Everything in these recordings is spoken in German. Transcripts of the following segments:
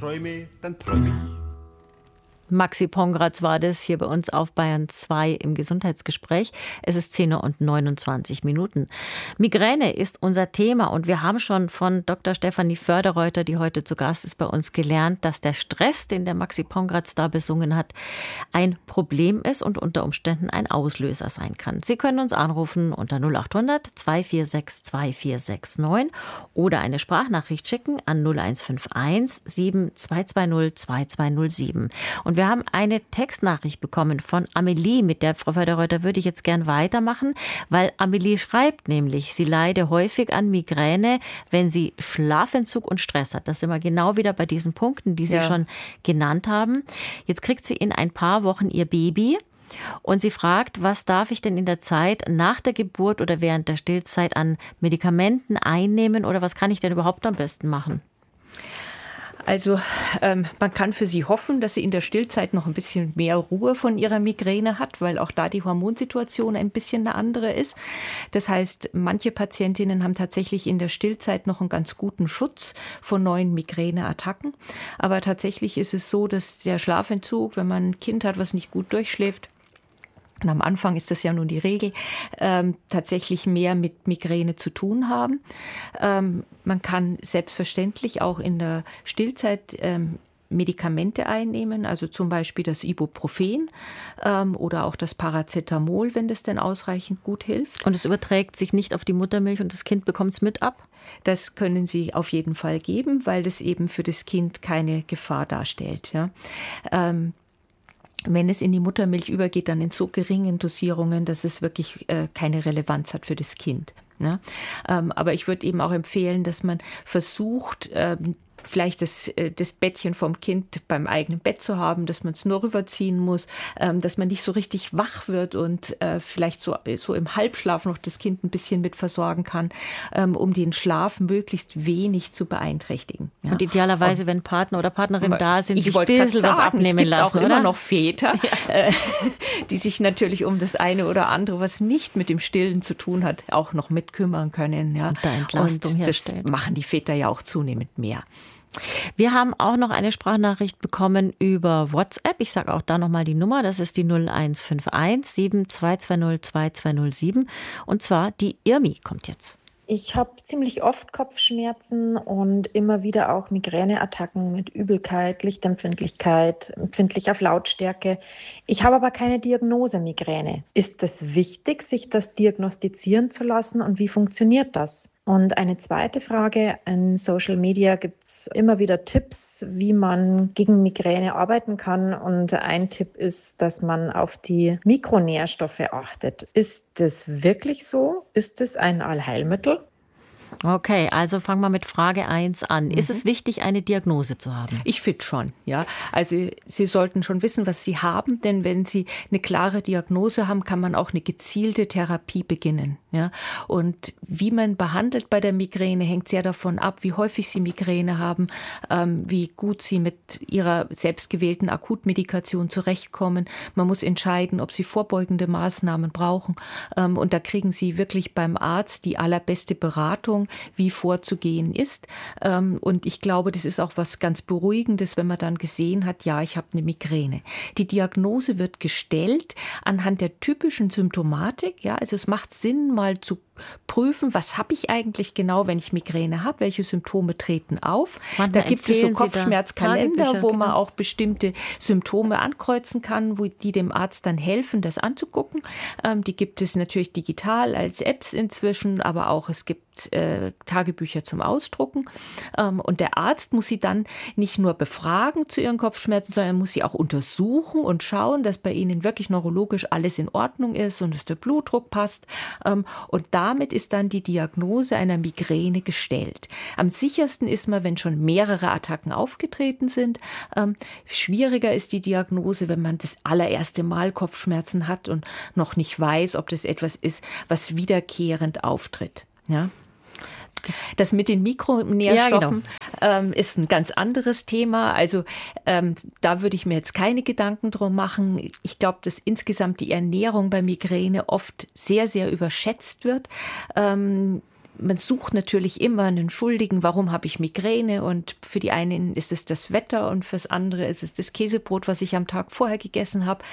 träume, dann träume ich. Maxi Pongratz war das hier bei uns auf Bayern 2 im Gesundheitsgespräch. Es ist 10:29 Uhr. Migräne ist unser Thema und wir haben schon von Dr. Stefanie Förderreuter, die heute zu Gast ist bei uns, gelernt, dass der Stress, den der Maxi Pongratz da besungen hat, ein Problem ist und unter Umständen ein Auslöser sein kann. Sie können uns anrufen unter 0800 246 2469 oder eine Sprachnachricht schicken an 0151 7220 2207. Und wir haben eine Textnachricht bekommen von Amelie. Mit der Frau Förderreuter würde ich jetzt gern weitermachen, weil Amelie schreibt nämlich, sie leide häufig an Migräne, wenn sie Schlafentzug und Stress hat. Das sind wir genau wieder bei diesen Punkten, die Sie schon genannt haben. Jetzt kriegt sie in ein paar Wochen ihr Baby. Und sie fragt, was darf ich denn in der Zeit nach der Geburt oder während der Stillzeit an Medikamenten einnehmen oder was kann ich denn überhaupt am besten machen? Also man kann für sie hoffen, dass sie in der Stillzeit noch ein bisschen mehr Ruhe von ihrer Migräne hat, weil auch da die Hormonsituation ein bisschen eine andere ist. Das heißt, manche Patientinnen haben tatsächlich in der Stillzeit noch einen ganz guten Schutz vor neuen Migräneattacken. Aber tatsächlich ist es so, dass der Schlafentzug, wenn man ein Kind hat, was nicht gut durchschläft, und am Anfang ist das ja nun die Regel, tatsächlich mehr mit Migräne zu tun haben. Man kann selbstverständlich auch in der Stillzeit Medikamente einnehmen, also zum Beispiel das Ibuprofen oder auch das Paracetamol, wenn das denn ausreichend gut hilft. Und es überträgt sich nicht auf die Muttermilch und das Kind bekommt es mit ab? Das können Sie auf jeden Fall geben, weil das eben für das Kind keine Gefahr darstellt. Ja. Wenn es in die Muttermilch übergeht, dann in so geringen Dosierungen, dass es wirklich keine Relevanz hat für das Kind. Ne? Aber ich würde eben auch empfehlen, dass man versucht, vielleicht das Bettchen vom Kind beim eigenen Bett zu haben, dass man es nur rüberziehen muss, dass man nicht so richtig wach wird und vielleicht so im Halbschlaf noch das Kind ein bisschen mit versorgen kann, um den Schlaf möglichst wenig zu beeinträchtigen. Ja. Und idealerweise, wenn Partner oder Partnerin da sind, sich ein bisschen was abnehmen lassen, es gibt auch immer noch Väter, die sich natürlich um das eine oder andere, was nicht mit dem Stillen zu tun hat, auch noch mitkümmern können. Ja. Und da Entlastung herstellt. Das machen die Väter ja auch zunehmend mehr. Wir haben auch noch eine Sprachnachricht bekommen über WhatsApp. Ich sage auch da nochmal die Nummer. Das ist die 0151 7220 2207. Und zwar die Irmi kommt jetzt. Ich habe ziemlich oft Kopfschmerzen und immer wieder auch Migräneattacken mit Übelkeit, Lichtempfindlichkeit, empfindlich auf Lautstärke. Ich habe aber keine Diagnose Migräne. Ist es wichtig, sich das diagnostizieren zu lassen und wie funktioniert das? Und eine zweite Frage, in Social Media gibt es immer wieder Tipps, wie man gegen Migräne arbeiten kann. Und ein Tipp ist, dass man auf die Mikronährstoffe achtet. Ist das wirklich so? Ist es ein Allheilmittel? Okay, also fangen wir mit Frage 1 an. Ist es wichtig, eine Diagnose zu haben? Ich finde schon, ja. Also Sie sollten schon wissen, was Sie haben, denn wenn Sie eine klare Diagnose haben, kann man auch eine gezielte Therapie beginnen, ja. Und wie man behandelt bei der Migräne, hängt sehr davon ab, wie häufig Sie Migräne haben, wie gut Sie mit Ihrer selbstgewählten Akutmedikation zurechtkommen. Man muss entscheiden, ob Sie vorbeugende Maßnahmen brauchen. Und da kriegen Sie wirklich beim Arzt die allerbeste Beratung, wie vorzugehen ist. Und ich glaube, das ist auch was ganz Beruhigendes, wenn man dann gesehen hat, ja, ich habe eine Migräne. Die Diagnose wird gestellt anhand der typischen Symptomatik. Ja, also es macht Sinn, mal zu prüfen, was habe ich eigentlich genau, wenn ich Migräne habe, welche Symptome treten auf. Da gibt es so Kopfschmerzkalender, wo man auch bestimmte Symptome ankreuzen kann, die dem Arzt dann helfen, das anzugucken. Die gibt es natürlich digital als Apps inzwischen, aber auch es gibt Tagebücher zum Ausdrucken. Und der Arzt muss sie dann nicht nur befragen zu ihren Kopfschmerzen, sondern muss sie auch untersuchen und schauen, dass bei ihnen wirklich neurologisch alles in Ordnung ist und dass der Blutdruck passt. Und damit ist dann die Diagnose einer Migräne gestellt. Am sichersten ist man, wenn schon mehrere Attacken aufgetreten sind. Schwieriger ist die Diagnose, wenn man das allererste Mal Kopfschmerzen hat und noch nicht weiß, ob das etwas ist, was wiederkehrend auftritt. Ja. Das mit den Mikronährstoffen ist ein ganz anderes Thema. Also da würde ich mir jetzt keine Gedanken drum machen. Ich glaube, dass insgesamt die Ernährung bei Migräne oft sehr, sehr überschätzt wird. man sucht natürlich immer einen Schuldigen, warum habe ich Migräne? Und für die einen ist es das Wetter und fürs andere ist es das Käsebrot, was ich am Tag vorher gegessen habe.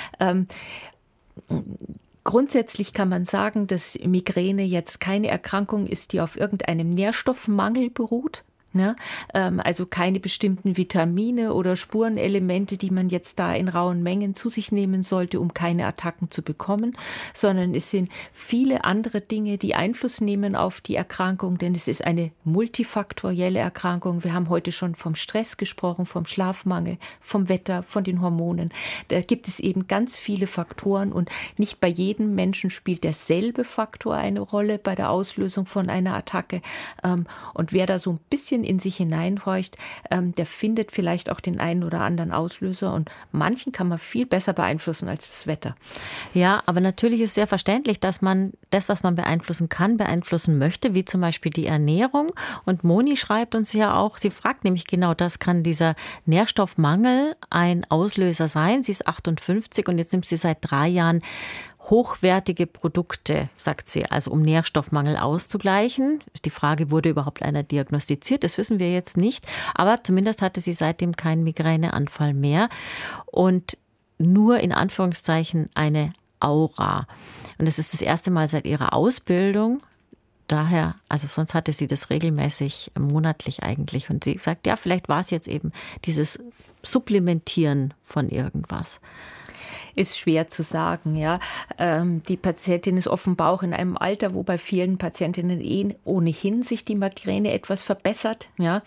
Grundsätzlich kann man sagen, dass Migräne jetzt keine Erkrankung ist, die auf irgendeinem Nährstoffmangel beruht. Ja, also keine bestimmten Vitamine oder Spurenelemente, die man jetzt da in rauen Mengen zu sich nehmen sollte, um keine Attacken zu bekommen, sondern es sind viele andere Dinge, die Einfluss nehmen auf die Erkrankung, denn es ist eine multifaktorielle Erkrankung. Wir haben heute schon vom Stress gesprochen, vom Schlafmangel, vom Wetter, von den Hormonen. Da gibt es eben ganz viele Faktoren und nicht bei jedem Menschen spielt derselbe Faktor eine Rolle bei der Auslösung von einer Attacke. Und wer da so ein bisschen in sich hineinhorcht, der findet vielleicht auch den einen oder anderen Auslöser und manchen kann man viel besser beeinflussen als das Wetter. Ja, aber natürlich ist sehr verständlich, dass man das, was man beeinflussen kann, beeinflussen möchte, wie zum Beispiel die Ernährung. Und Moni schreibt uns ja auch, sie fragt nämlich genau das, kann dieser Nährstoffmangel ein Auslöser sein? Sie ist 58 und jetzt nimmt sie seit 3 Jahren hochwertige Produkte, sagt sie, also um Nährstoffmangel auszugleichen. Die Frage, wurde überhaupt einer diagnostiziert? Das wissen wir jetzt nicht. Aber zumindest hatte sie seitdem keinen Migräneanfall mehr und nur in Anführungszeichen eine Aura. Und das ist das erste Mal seit ihrer Ausbildung. Daher, also sonst hatte sie das regelmäßig monatlich eigentlich. Und sie sagt, ja, vielleicht war es jetzt eben dieses Supplementieren von irgendwas. Ist schwer zu sagen, ja. Die Patientin ist offenbar auch in einem Alter, wo bei vielen Patientinnen ohnehin sich die Migräne etwas verbessert, ja.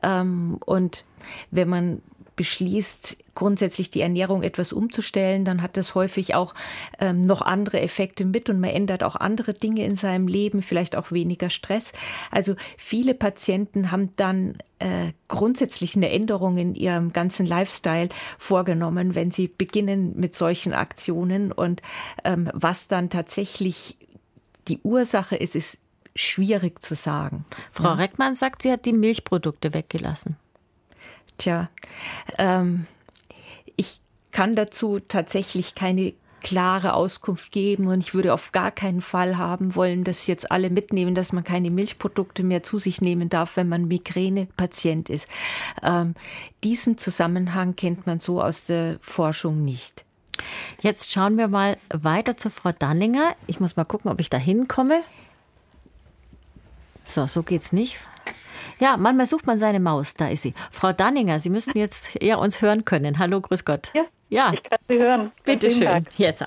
Und wenn man beschließt, grundsätzlich die Ernährung etwas umzustellen, dann hat das häufig auch noch andere Effekte mit und man ändert auch andere Dinge in seinem Leben, vielleicht auch weniger Stress. Also viele Patienten haben dann grundsätzlich eine Änderung in ihrem ganzen Lifestyle vorgenommen, wenn sie beginnen mit solchen Aktionen und was dann tatsächlich die Ursache ist, ist schwierig zu sagen. Frau Reckmann sagt, sie hat die Milchprodukte weggelassen. Tja, ich kann dazu tatsächlich keine klare Auskunft geben und ich würde auf gar keinen Fall haben wollen, dass jetzt alle mitnehmen, dass man keine Milchprodukte mehr zu sich nehmen darf, wenn man Migräne-Patient ist. Diesen Zusammenhang kennt man so aus der Forschung nicht. Jetzt schauen wir mal weiter zu Frau Danninger. Ich muss mal gucken, ob ich da hinkomme. So geht's nicht. Ja, manchmal sucht man seine Maus, da ist sie. Frau Danninger, Sie müssten jetzt eher uns hören können. Hallo, grüß Gott. Ja, ich kann Sie hören. Bitte schön, jetzt.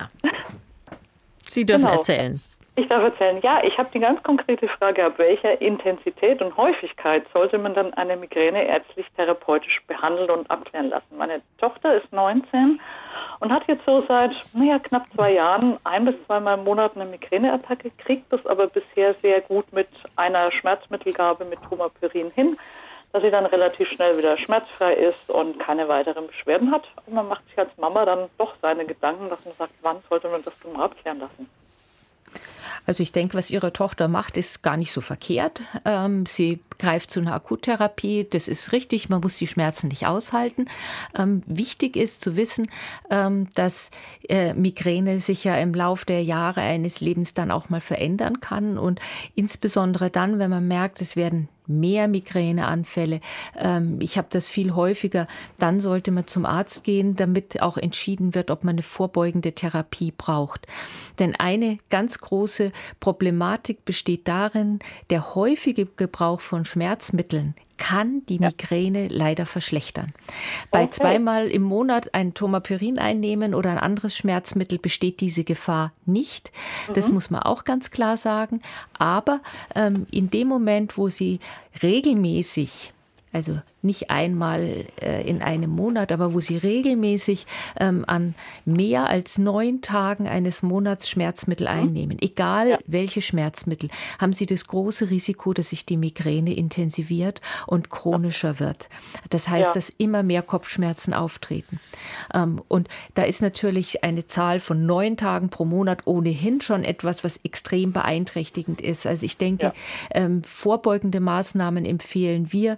Sie dürfen erzählen. Ich darf erzählen. Ja, ich habe die ganz konkrete Frage, ab welcher Intensität und Häufigkeit sollte man dann eine Migräne ärztlich-therapeutisch behandeln und abklären lassen? Meine Tochter ist 19 und hat jetzt so seit knapp 2 Jahren 1 bis 2 Mal im Monat eine Migräneattacke, kriegt das aber bisher sehr gut mit einer Schmerzmittelgabe mit Tomapyrin hin, dass sie dann relativ schnell wieder schmerzfrei ist und keine weiteren Beschwerden hat. Und man macht sich als Mama dann doch seine Gedanken, dass man sagt, wann sollte man das denn mal abklären lassen? Also ich denke, was Ihre Tochter macht, ist gar nicht so verkehrt. Sie greift zu einer Akuttherapie, das ist richtig, man muss die Schmerzen nicht aushalten. Wichtig ist zu wissen, dass Migräne sich ja im Lauf der Jahre eines Lebens dann auch mal verändern kann und insbesondere dann, wenn man merkt, es werden mehr Migräneanfälle. Ich habe das viel häufiger. Dann sollte man zum Arzt gehen, damit auch entschieden wird, ob man eine vorbeugende Therapie braucht. Denn eine ganz große Problematik besteht darin, der häufige Gebrauch von Schmerzmitteln kann die Migräne leider verschlechtern. Bei 2-mal im Monat ein Tomapyrin einnehmen oder ein anderes Schmerzmittel besteht diese Gefahr nicht. Das muss man auch ganz klar sagen. Aber in dem Moment, wo Sie regelmäßig, also nicht einmal in einem Monat, aber wo Sie regelmäßig an mehr als 9 Tagen eines Monats Schmerzmittel einnehmen, egal welche Schmerzmittel, haben Sie das große Risiko, dass sich die Migräne intensiviert und chronischer wird. Das heißt, dass immer mehr Kopfschmerzen auftreten. Und da ist natürlich eine Zahl von 9 Tagen pro Monat ohnehin schon etwas, was extrem beeinträchtigend ist. Also ich denke, vorbeugende Maßnahmen empfehlen wir.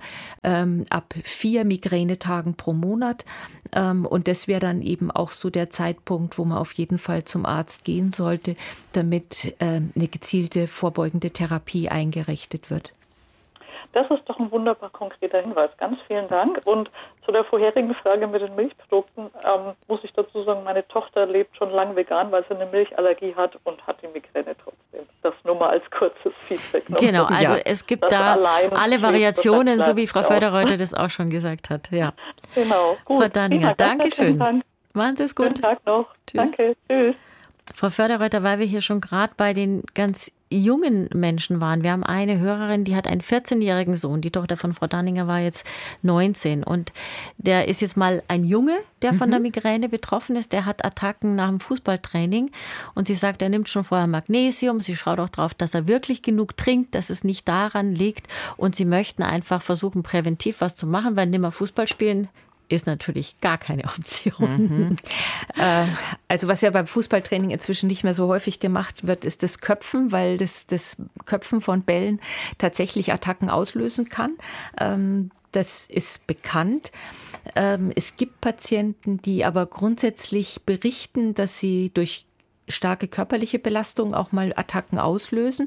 ab 4 Migränetagen pro Monat. Und das wäre dann eben auch so der Zeitpunkt, wo man auf jeden Fall zum Arzt gehen sollte, damit eine gezielte vorbeugende Therapie eingerichtet wird. Das ist doch ein wunderbar konkreter Hinweis. Ganz vielen Dank. Und zu der vorherigen Frage mit den Milchprodukten muss ich dazu sagen, meine Tochter lebt schon lange vegan, weil sie eine Milchallergie hat und hat die Migräne trotzdem. Das nur mal als kurzes Feedback. Genau, also es gibt da alle Variationen, so wie Frau Förderreuter das auch schon gesagt hat. Ja. Genau. Gut. Frau Danninger, Dankeschön. Machen Sie es gut. Schönen Tag noch. Tschüss. Danke. Tschüss. Frau Förderreuter, weil wir hier schon gerade bei den ganz jungen Menschen waren. Wir haben eine Hörerin, die hat einen 14-jährigen Sohn. Die Tochter von Frau Danninger war jetzt 19. Und der ist jetzt mal ein Junge, der von der Migräne betroffen ist. Der hat Attacken nach dem Fußballtraining. Und sie sagt, er nimmt schon vorher Magnesium. Sie schaut auch drauf, dass er wirklich genug trinkt, dass es nicht daran liegt. Und sie möchten einfach versuchen, präventiv was zu machen, weil nimmer Fußball spielen ist natürlich gar keine Option. Also was ja beim Fußballtraining inzwischen nicht mehr so häufig gemacht wird, ist das Köpfen, weil das Köpfen von Bällen tatsächlich Attacken auslösen kann. Das ist bekannt. Es gibt Patienten, die aber grundsätzlich berichten, dass sie durch starke körperliche Belastung auch mal Attacken auslösen.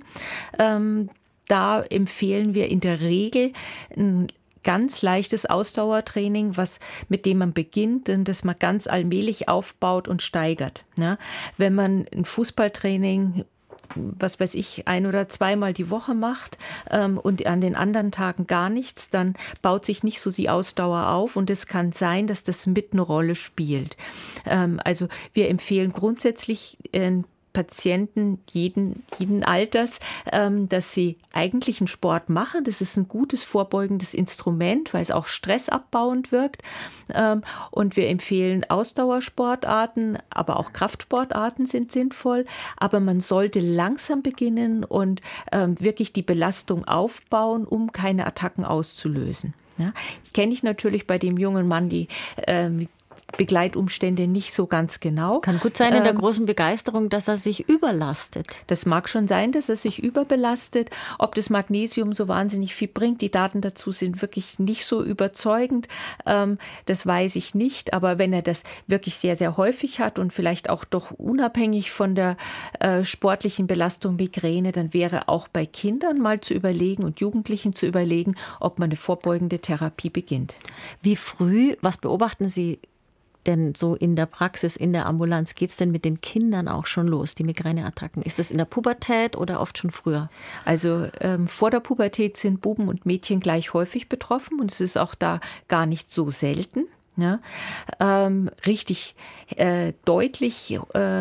Da empfehlen wir in der Regel ein ganz leichtes Ausdauertraining, mit dem man beginnt und das man ganz allmählich aufbaut und steigert. Ja, wenn man ein Fußballtraining, was weiß ich, 1- oder 2-mal die Woche macht und an den anderen Tagen gar nichts, dann baut sich nicht so die Ausdauer auf und es kann sein, dass das mit eine Rolle spielt. Also wir empfehlen grundsätzlich Patienten jeden Alters, dass sie eigentlich einen Sport machen. Das ist ein gutes vorbeugendes Instrument, weil es auch stressabbauend wirkt. Und wir empfehlen Ausdauersportarten, aber auch Kraftsportarten sind sinnvoll. Aber man sollte langsam beginnen und wirklich die Belastung aufbauen, um keine Attacken auszulösen. Ja, das kenne ich natürlich bei dem jungen Mann, die Begleitumstände nicht so ganz genau. Kann gut sein in der großen Begeisterung, dass er sich überlastet. Das mag schon sein, dass er sich überbelastet. Ob das Magnesium so wahnsinnig viel bringt, die Daten dazu sind wirklich nicht so überzeugend. Das weiß ich nicht. Aber wenn er das wirklich sehr, sehr häufig hat und vielleicht auch doch unabhängig von der sportlichen Belastung Migräne, dann wäre auch bei Kindern mal zu überlegen und Jugendlichen zu überlegen, ob man eine vorbeugende Therapie beginnt. Wie früh, was beobachten Sie denn so in der Praxis, in der Ambulanz, geht es denn mit den Kindern auch schon los, die Migräneattacken? Ist das in der Pubertät oder oft schon früher? Also vor der Pubertät sind Buben und Mädchen gleich häufig betroffen und es ist auch da gar nicht so selten. Ja, richtig deutlich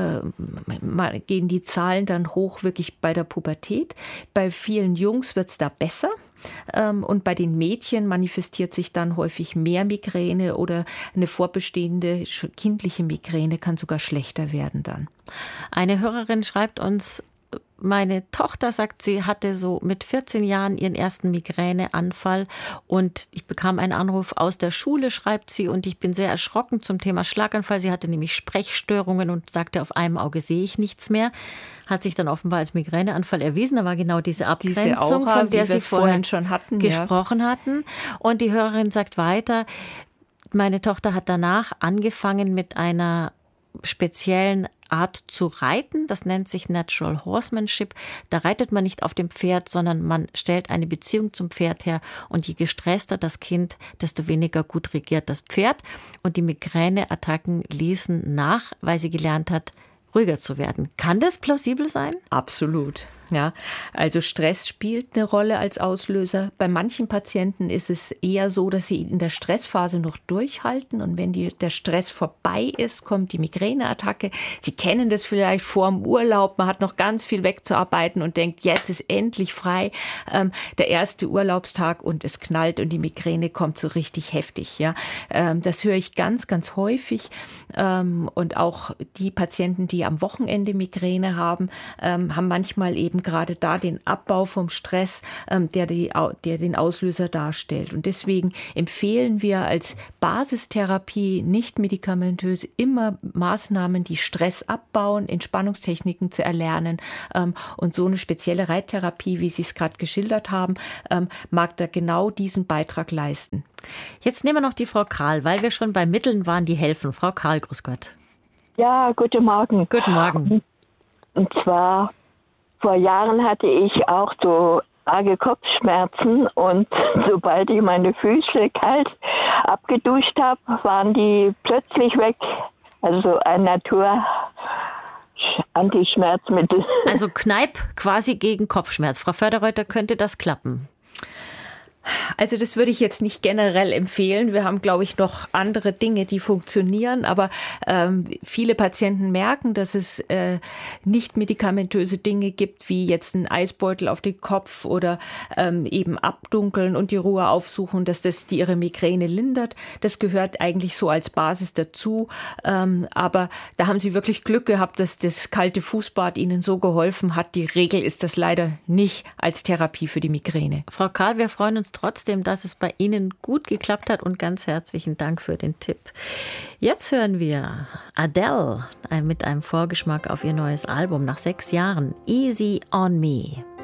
gehen die Zahlen dann hoch wirklich bei der Pubertät. Bei vielen Jungs wird es da besser. Und bei den Mädchen manifestiert sich dann häufig mehr Migräne oder eine vorbestehende kindliche Migräne kann sogar schlechter werden dann. Eine Hörerin schreibt uns, meine Tochter sagt, sie hatte so mit 14 Jahren ihren ersten Migräneanfall und ich bekam einen Anruf aus der Schule, schreibt sie, und ich bin sehr erschrocken zum Thema Schlaganfall. Sie hatte nämlich Sprechstörungen und sagte, auf einem Auge sehe ich nichts mehr. Hat sich dann offenbar als Migräneanfall erwiesen. Da war genau diese Abgrenzung, Aura, von der Sie vorhin schon gesprochen hatten. Und die Hörerin sagt weiter, meine Tochter hat danach angefangen mit einer speziellen Art zu reiten. Das nennt sich Natural Horsemanship. Da reitet man nicht auf dem Pferd, sondern man stellt eine Beziehung zum Pferd her. Und je gestresster das Kind, desto weniger gut regiert das Pferd. Und die Migräneattacken ließen nach, weil sie gelernt hat, ruhiger zu werden. Kann das plausibel sein? Absolut. Ja, also Stress spielt eine Rolle als Auslöser. Bei manchen Patienten ist es eher so, dass sie in der Stressphase noch durchhalten und wenn der Stress vorbei ist, kommt die Migräneattacke. Sie kennen das vielleicht vor dem Urlaub, man hat noch ganz viel wegzuarbeiten und denkt, jetzt ist endlich frei, der erste Urlaubstag und es knallt und die Migräne kommt so richtig heftig. Ja, das höre ich ganz, ganz häufig und auch die Patienten, die am Wochenende Migräne haben, haben manchmal eben eben gerade da den Abbau vom Stress, der den Auslöser darstellt. Und deswegen empfehlen wir als Basistherapie nicht medikamentös immer Maßnahmen, die Stress abbauen, Entspannungstechniken zu erlernen. Und so eine spezielle Reittherapie, wie Sie es gerade geschildert haben, mag da genau diesen Beitrag leisten. Jetzt nehmen wir noch die Frau Karl, weil wir schon bei Mitteln waren, die helfen. Frau Karl, grüß Gott. Ja, guten Morgen. Guten Morgen. Und zwar, vor Jahren hatte ich auch so arge Kopfschmerzen und sobald ich meine Füße kalt abgeduscht habe, waren die plötzlich weg. Also ein Natur-Antischmerzmittel. Also Kneipp quasi gegen Kopfschmerz. Frau Förderreuter, könnte das klappen? Also das würde ich jetzt nicht generell empfehlen. Wir haben, glaube ich, noch andere Dinge, die funktionieren. Aber viele Patienten merken, dass es nicht medikamentöse Dinge gibt, wie jetzt ein Eisbeutel auf den Kopf oder eben abdunkeln und die Ruhe aufsuchen, dass das ihre Migräne lindert. Das gehört eigentlich so als Basis dazu. Aber da haben sie wirklich Glück gehabt, dass das kalte Fußbad ihnen so geholfen hat. Die Regel ist das leider nicht als Therapie für die Migräne. Frau Karl, wir freuen uns trotzdem, dass es bei Ihnen gut geklappt hat und ganz herzlichen Dank für den Tipp. Jetzt hören wir Adele mit einem Vorgeschmack auf ihr neues Album nach 6 Jahren, Easy on Me.